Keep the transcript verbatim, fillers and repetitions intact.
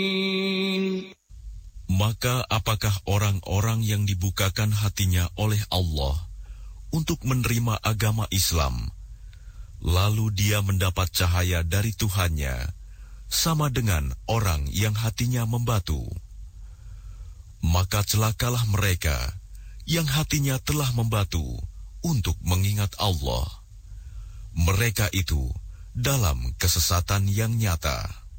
Maka apakah orang-orang yang dibukakan hatinya oleh Allah untuk menerima agama Islam, lalu dia mendapat cahaya dari Tuhannya, sama dengan orang yang hatinya membatu? Maka celakalah mereka yang hatinya telah membatu untuk mengingat Allah. Mereka itu dalam kesesatan yang nyata.